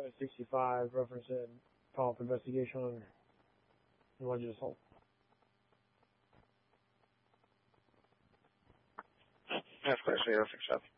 65, referencing follow-up investigation on alleged assault. Of course, we will fix up.